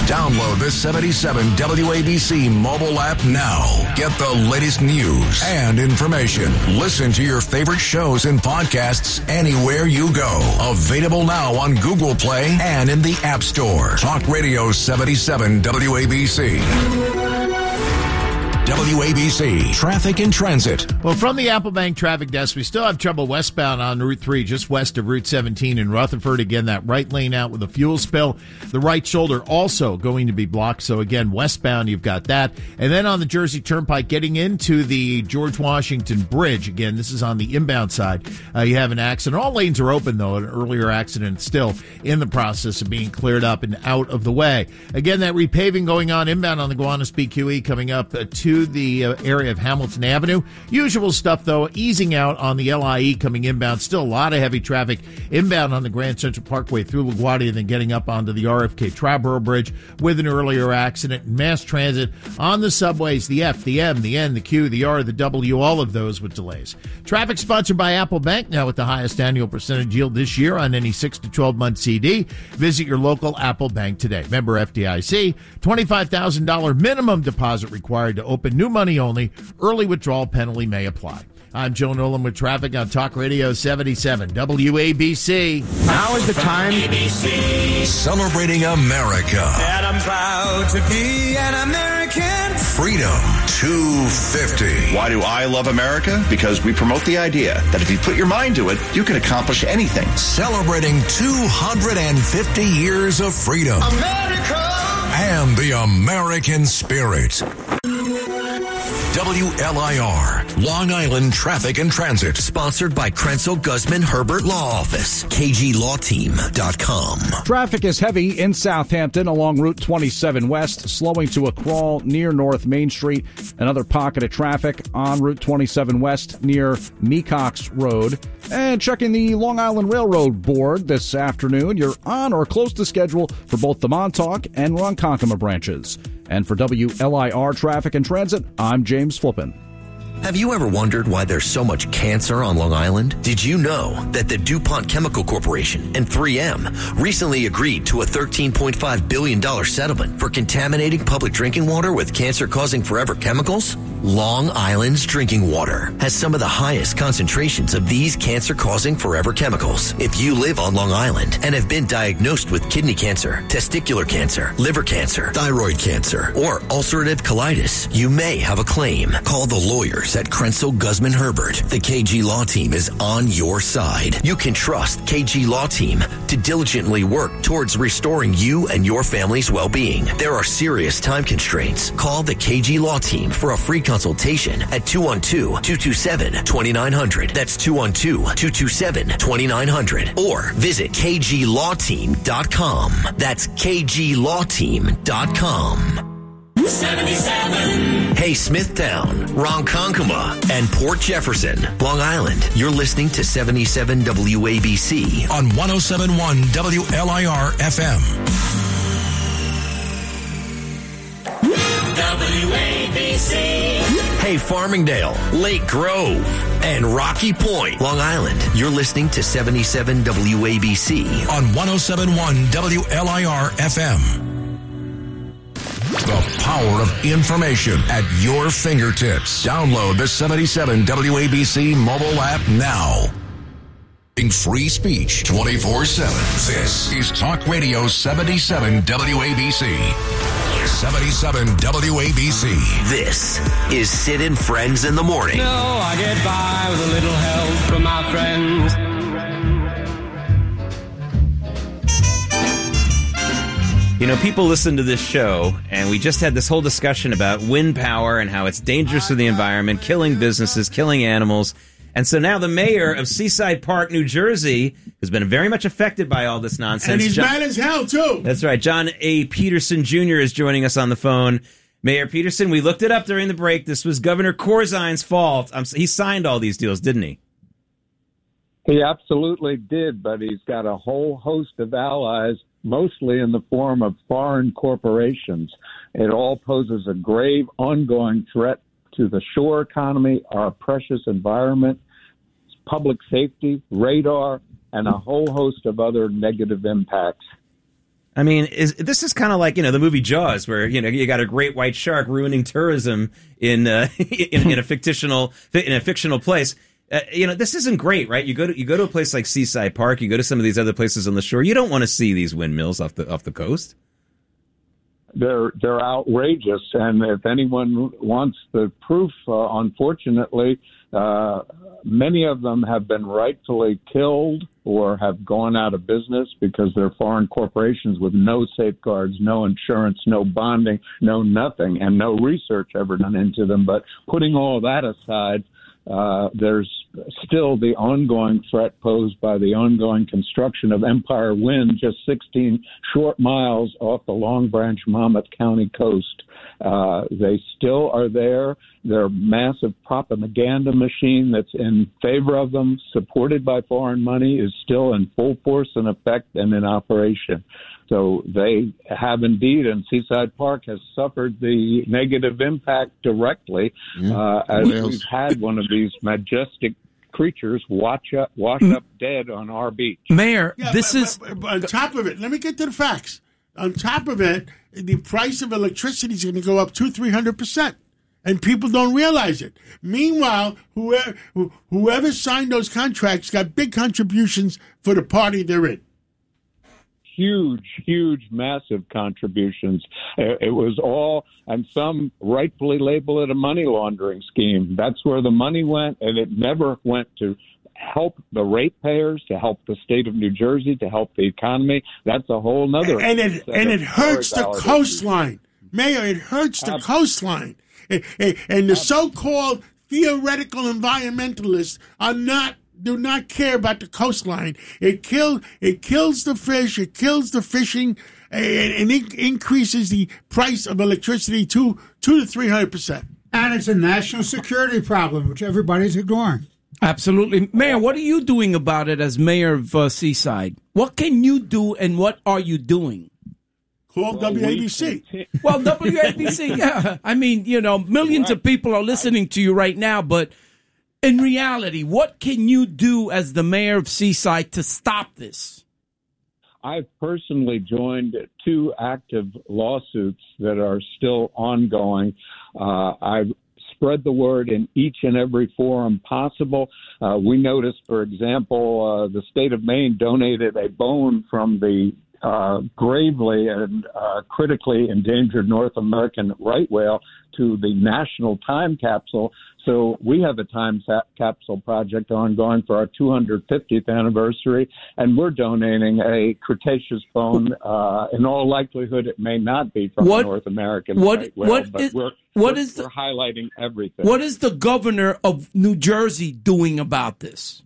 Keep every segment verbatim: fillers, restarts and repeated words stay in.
Download the seventy-seven W A B C mobile app now. Get the latest news and information. Listen to your favorite shows and podcasts anywhere you go. Available now on Google Play and in the App Store. Talk Radio seventy-seven W A B C. W A B C Traffic and Transit. Well, from the Apple Bank traffic desk, we still have trouble westbound on Route three, just west of Route seventeen in Rutherford. Again, that right lane out with a fuel spill. The right shoulder also going to be blocked. So, again, westbound, you've got that. And then on the Jersey Turnpike, getting into the George Washington Bridge. Again, this is on the inbound side. Uh, you have an accident. All lanes are open, though. An earlier accident still in the process of being cleared up and out of the way. Again, that repaving going on inbound on the Gowanus B Q E coming up uh, to the uh, area of Hamilton Avenue. Usual stuff, though, easing out on the L I E coming inbound. Still a lot of heavy traffic inbound on the Grand Central Parkway through LaGuardia, then getting up onto the R F K Triborough Bridge with an earlier accident. Mass transit on the subways, the F, the M, the N, the Q, the R, the W, all of those with delays. Traffic sponsored by Apple Bank, now with the highest annual percentage yield this year on any six to twelve month C D. Visit your local Apple Bank today. Member F D I C, twenty-five thousand dollars minimum deposit required to open. New money only. Early withdrawal penalty may apply. I'm Joe Nolan with traffic on Talk Radio seventy-seven W A B C. Now is the time. A B C. Celebrating America. And I'm proud to be an American. Freedom two fifty. Why do I love America? Because we promote the idea that if you put your mind to it, you can accomplish anything. Celebrating two hundred fifty years of freedom. America! And the American spirit. W L I R, Long Island Traffic and Transit. Sponsored by Krenzel Guzman Herbert Law Office, K G law team dot com. Traffic is heavy in Southampton along Route twenty-seven West, slowing to a crawl near North Main Street. Another pocket of traffic on Route twenty-seven West near Mecox Road. And checking the Long Island Railroad Board this afternoon, you're on or close to schedule for both the Montauk and Ronkonkoma branches. And for W L I R Traffic and Transit, I'm James Flippin. Have you ever wondered why there's so much cancer on Long Island? Did you know that the DuPont Chemical Corporation and three M recently agreed to a thirteen point five billion dollars settlement for contaminating public drinking water with cancer-causing forever chemicals? Long Island's drinking water has some of the highest concentrations of these cancer-causing forever chemicals. If you live on Long Island and have been diagnosed with kidney cancer, testicular cancer, liver cancer, thyroid cancer, or ulcerative colitis, you may have a claim. Call the lawyers at Krenzel Guzman Herbert. The K G Law Team is on your side. You can trust K G Law Team to diligently work towards restoring you and your family's well-being. There are serious time constraints. Call the K G Law Team for a free consultation at two one two, two two seven, two nine zero zero. That's two one two, two two seven, two nine zero zero. Or visit K G law team dot com. That's K G law team dot com. seventy-seven. Hey, Smithtown, Ronkonkoma, and Port Jefferson, Long Island. You're listening to seventy-seven W A B C on one oh seven point one W L I R F M. W A B C. Hey, Farmingdale, Lake Grove, and Rocky Point, Long Island. You're listening to seventy-seven W A B C on one oh seven point one W L I R F M. The power of information at your fingertips. Download the seventy-seven W A B C mobile app now. Free speech twenty-four seven. This is Talk Radio seventy-seven W A B C. seventy-seven W A B C. This is Sid and Friends in the Morning. No, I get by with a little help from my friends. You know, people listen to this show, and we just had this whole discussion about wind power and how it's dangerous for the environment, killing businesses, killing animals. And so now the mayor of Seaside Park, New Jersey, has been very much affected by all this nonsense. And he's John, mad as hell, too. That's right. John A. Peterson Junior is joining us on the phone. Mayor Peterson, we looked it up during the break. This was Governor Corzine's fault. Um, he signed all these deals, didn't he? He absolutely did, but he's got a whole host of allies, mostly in the form of foreign corporations. It all poses a grave, ongoing threat to the shore economy, our precious environment, public safety, radar, and a whole host of other negative impacts. I mean, is, this is kind of like, you know, the movie Jaws, where, you know, you got a great white shark ruining tourism in uh, in, in a fictional in a fictional place. Uh, you know, this isn't great, right? You go to you go to a place like Seaside Park, you go to some of these other places on the shore. You don't want to see these windmills off the off the coast. They're they're outrageous, and if anyone wants the proof, uh, unfortunately, uh, many of them have been rightfully killed or have gone out of business because they're foreign corporations with no safeguards, no insurance, no bonding, no nothing, and no research ever done into them. But putting all that aside, uh, there's still the ongoing threat posed by the ongoing construction of Empire Wind just sixteen short miles off the Long Branch, Monmouth County coast. Uh, they still are there. Their massive propaganda machine that's in favor of them, supported by foreign money, is still in full force and effect and in operation. So they have indeed, and Seaside Park has suffered the negative impact directly yeah. uh, as we've had one of these majestic creatures wash up, wash up dead on our beach. Mayor, yeah, this but, is... But, but on top of it, let me get to the facts. On top of it, the price of electricity is going to go up two, three hundred percent, and people don't realize it. Meanwhile, whoever whoever signed those contracts got big contributions for the party they're in. Huge, huge, massive contributions. It was all, and some rightfully label it a money laundering scheme. That's where the money went, and it never went to help the ratepayers, to help the state of New Jersey, to help the economy. That's a whole nother. And it and it hurts the coastline, Mayor. It hurts the coastline, and, and, and the so-called theoretical environmentalists are not. do not care about the coastline. It kill, it kills the fish, it kills the fishing, and, and it increases the price of electricity to two to three hundred percent. And it's a national security problem, which everybody's ignoring. Absolutely. Mayor, what are you doing about it as mayor of uh, Seaside? What can you do, and what are you doing? Call well, W A B C. We, well, W A B C, yeah. I mean, you know, millions right. of people are listening to you right now, but in reality, what can you do as the mayor of Seaside to stop this? I've personally joined two active lawsuits that are still ongoing. Uh, I've spread the word in each and every forum possible. Uh, we noticed, for example, uh, the state of Maine donated a bone from the uh, gravely and uh, critically endangered North American right whale to the National Time Capsule. So we have a time capsule project ongoing for our two hundred fiftieth anniversary, and we're donating a Cretaceous bone. Uh, in all likelihood, it may not be from what, North American what, right whale, what but is, we're, what we're, is the, we're highlighting everything. What is the governor of New Jersey doing about this?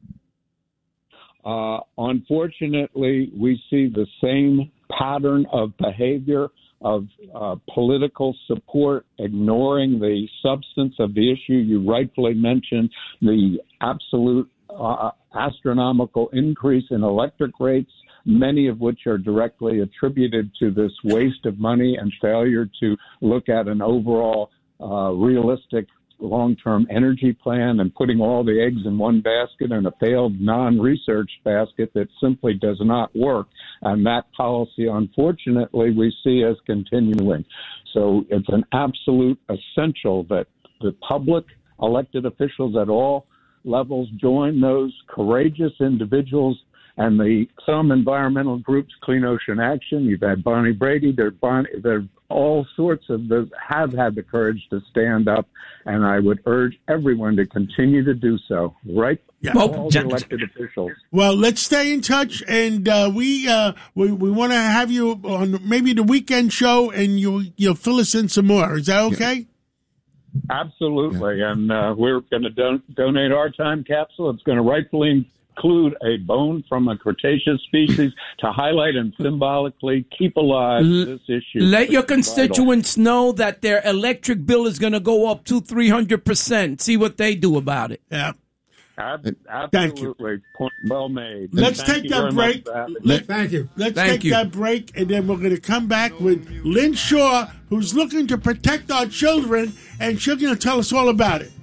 Uh, unfortunately, we see the same pattern of behavior of uh, political support, ignoring the substance of the issue. You rightfully mentioned the absolute uh, astronomical increase in electric rates, many of which are directly attributed to this waste of money and failure to look at an overall uh, realistic long-term energy plan, and putting all the eggs in one basket in a failed non-research basket that simply does not work. And that policy, unfortunately, we see as continuing. So it's an absolute essential that the public, elected officials at all levels, join those courageous individuals and the some environmental groups, Clean Ocean Action. You've had Bonnie Brady. They're, Bonnie, they're all sorts of those have had the courage to stand up, and I would urge everyone to continue to do so. Right? Yeah. All Well, the elected officials. Well, let's stay in touch, and uh, we uh, we we want to have you on maybe the weekend show, and you you'll fill us in some more. Is that okay? Absolutely, yeah. and uh, we're going to don- donate our time capsule. It's going to rightfully include a bone from a Cretaceous species to highlight and symbolically keep alive this issue. Let your constituents vital. know that their electric bill is going to go up to three hundred percent. See what they do about it. Yeah. Ab- Thank you. Absolutely. Point well made. Let's Thank take that break. Let, Thank you. Let's Thank take you. that break, and then we're going to come back with Lynn Shaw, who's looking to protect our children, and she's going to tell us all about it.